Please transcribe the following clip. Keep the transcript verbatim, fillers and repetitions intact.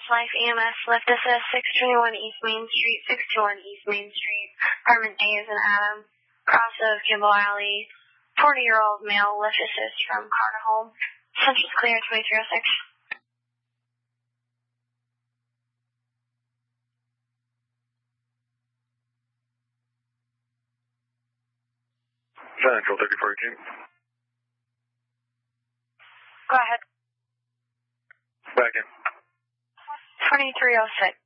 Life E M S, lift assist, six twenty-one East Main Street, six twenty-one East Main Street, apartment A is an Adam, cross of Kimball Alley, forty-year-old male, lift assist from car to home, Central's clear, twenty-three oh six. Central, thirty-four eighteen. Go ahead. Back in. twenty-three oh six.